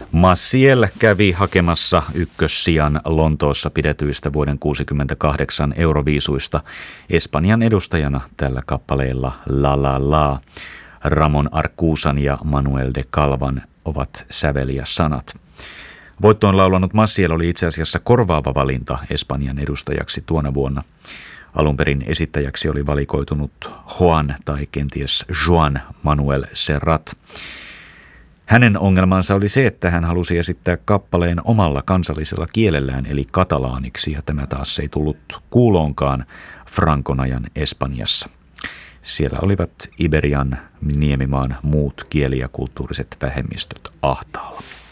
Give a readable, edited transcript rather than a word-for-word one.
Maciel kävi hakemassa ykkössijan Lontoossa pidetyistä vuoden 1968 Euroviisuista Espanjan edustajana tällä kappaleella La La La. Ramon Arcusan ja Manuel de Calvan ovat sävel ja sanat. Voittoon laulanut Maciel oli itse asiassa korvaava valinta Espanjan edustajaksi tuona vuonna. Alun perin esittäjäksi oli valikoitunut Juan tai kenties Joan Manuel Serrat. Hänen ongelmansa oli se, että hän halusi esittää kappaleen omalla kansallisella kielellään eli katalaaniksi, ja tämä taas ei tullut kuuloonkaan Francon ajan Espanjassa. Siellä olivat Iberian niemimaan muut kieli- ja kulttuuriset vähemmistöt ahtaalla.